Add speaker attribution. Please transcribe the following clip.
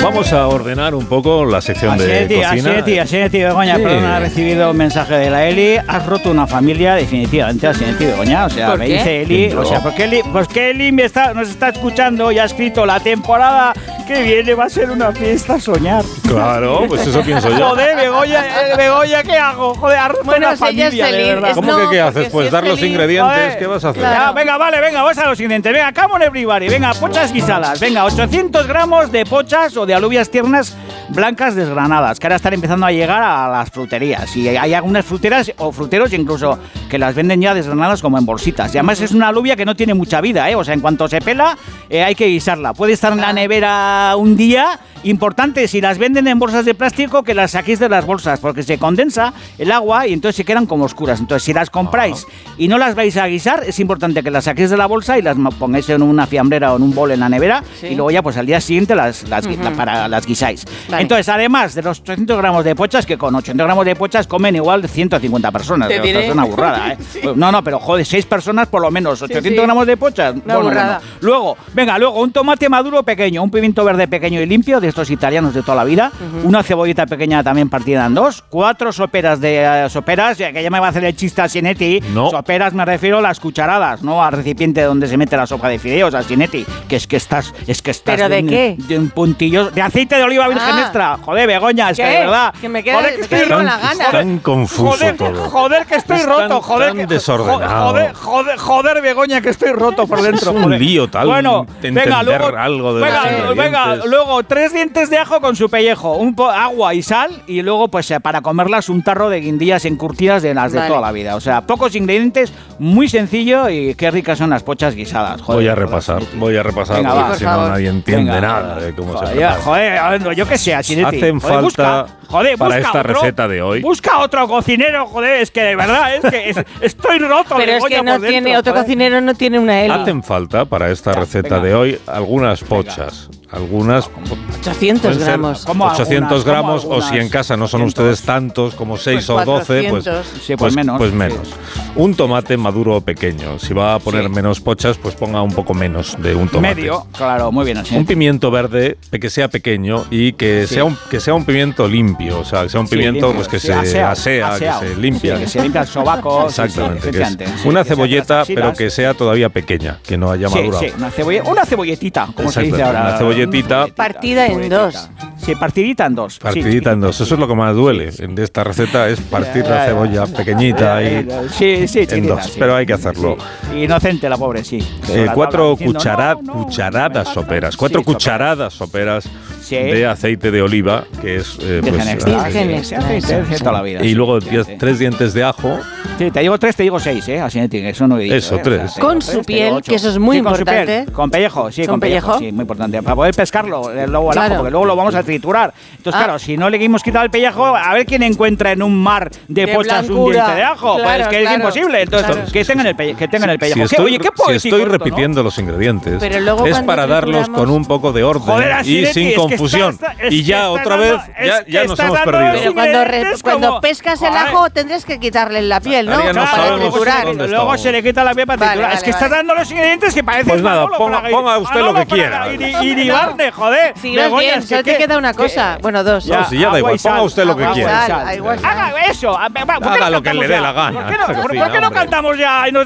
Speaker 1: Vamos a ordenar un poco la sección de cocina.
Speaker 2: Así es, tío Begoña, perdona, he recibido un mensaje de la Eli. Has roto una familia, definitivamente, así es, tío Begoña. O sea, me dice Eli, o sea, porque Eli nos está escuchando y ha escrito la temporada que viene va a ser una fiesta a soñar.
Speaker 1: Claro, pues eso pienso yo.
Speaker 2: Joder, Begoña, ¿qué hago? Joder, has roto una familia, de verdad.
Speaker 1: ¿Cómo que qué haces? Pues dar los ingredientes, joder, ¿qué vas a hacer?
Speaker 2: Claro. Venga, vamos a los ingredientes. Venga, come on everybody. Venga, pochas guisadas. Venga, 800 gramos de pochas o de alubias tiernas blancas desgranadas, que ahora están empezando a llegar a las fruterías. Y hay algunas fruteras o fruteros incluso que las venden ya desgranadas como en bolsitas. Y además es una alubia que no tiene mucha vida, ¿eh? O sea, en cuanto se pela, hay que guisarla. Puede estar en la nevera un día. Importante, si las venden en bolsas de plástico, que las saquéis de las bolsas, porque se condensa el agua y entonces se quedan como oscuras. Entonces, si las compráis y no las vais a guisar, es importante que las saquéis de la bolsa y las pongáis en una fiambrera o en un bol en la nevera, ¿sí? Y luego ya pues al día siguiente las guisáis. Vale. Entonces, además de los 800 gramos de pochas, que con 800 gramos de pochas comen igual 150 personas. Es una burrada, ¿eh? Sí. No, pero joder, 6 personas por lo menos, 800 gramos de pochas.
Speaker 3: Una burrada.
Speaker 2: Luego, un tomate maduro pequeño, un pimiento verde pequeño y limpio, de estos italianos de toda la vida, una cebollita pequeña también partida en dos, 4 soperas soperas, ya que ya me va a hacer el chiste a Sinetti. No. Soperas me refiero a las cucharadas, no al recipiente donde se mete la sopa de fideos, a Sinetti, que estás
Speaker 3: ¿pero de qué?
Speaker 2: De un puntillo de aceite de oliva virgen extra. Joder, Begoña, es que de verdad.
Speaker 3: Que me queda con la gana.
Speaker 1: Tan confuso todo.
Speaker 2: Joder, que estoy roto, joder,
Speaker 1: tan desordenado.
Speaker 2: Joder, Begoña, que estoy roto por dentro.
Speaker 1: Es un lío tal.
Speaker 2: Bueno, venga, luego 3 dientes de ajo con su pellejo, agua y sal, y luego pues para comerlas un tarro de guindillas encurtidas de las de toda la vida. O sea, pocos ingredientes, muy sencillo y qué ricas son las pochas guisadas. Joder,
Speaker 1: voy a repasar, venga, porque si no nadie entiende nada de cómo se prepara.
Speaker 2: Joder, yo qué sé, Sinetti.
Speaker 1: Hacen falta para esta receta de hoy.
Speaker 2: Busca otro cocinero, joder, es que de verdad, estoy roto.
Speaker 3: Pero es que no tiene, otro cocinero no tiene una Eli.
Speaker 1: Hacen falta para esta receta de hoy algunas pochas. Algunas
Speaker 3: 800 gramos.
Speaker 1: 800 gramos, o si en casa no son ustedes tantos, como 6 o 12, pues menos. Un tomate maduro pequeño. Si va a poner menos pochas, pues ponga un poco menos de un tomate.
Speaker 2: Medio, claro, muy bien así.
Speaker 1: Un pimiento verde que sea pequeño y que sea un pimiento limpio, o sea, que sea un pimiento limpio, pues que se asea, que se limpia.
Speaker 2: Que se limpia el sobaco.
Speaker 1: Exactamente. Una cebolleta, pero que sea todavía pequeña, que no haya madurado.
Speaker 2: Sí, una cebolletita, como se dice ahora.
Speaker 1: Una cebolleta
Speaker 3: partida en dos.
Speaker 2: Sí, partidita en dos.
Speaker 1: Partidita en dos. Eso es lo que más duele de esta receta, es partir la cebolla pequeñita ahí en dos. Pero hay que hacerlo.
Speaker 2: Inocente la pobre, sí.
Speaker 1: 4 cucharadas soperas. 4 cucharadas soperas de aceite de oliva, que es
Speaker 2: aceite toda la vida.
Speaker 1: Y luego 3 dientes de ajo.
Speaker 2: Sí, te digo 3, te digo 6, así eso no he dicho.
Speaker 1: Eso, 3.
Speaker 3: Con su piel, que eso es muy importante.
Speaker 2: Con pellejo, con pellejo, sí, muy importante. Para poder pescarlo luego al ajo, porque luego lo vamos a triturar. Entonces, claro, si no le hemos quitado el pellejo, a ver quién encuentra en un mar de pochas un diente de ajo. Pues es que es imposible. Entonces, que tengan el pellejo.
Speaker 1: Si estoy repitiendo los ingredientes, es para darlos con un poco de orden y sin confusión. Y ya otra vez, ya nos hemos perdido.
Speaker 3: Pero cuando pescas el ajo, tendrás que quitarle la piel, ¿no? Para triturar.
Speaker 2: Luego se le quita la piel para triturar. Es que estás dando los ingredientes que parecen.
Speaker 1: Pues nada, ponga usted lo que quiera.
Speaker 2: Y Barne, joder.
Speaker 3: Si no es bien, solo te queda una cosa. Bueno, dos.
Speaker 1: No, si ya da igual, ponga usted lo que quiera.
Speaker 2: Haga eso.
Speaker 1: Haga lo que le dé la gana.
Speaker 2: ¿Por qué no cantamos ya?